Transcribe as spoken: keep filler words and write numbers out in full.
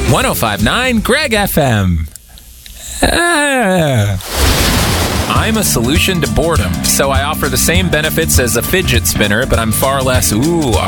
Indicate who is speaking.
Speaker 1: one oh five point nine Greg F M. Ah. I'm a solution to boredom, so I offer the same benefits as a fidget spinner, but I'm far less, ooh,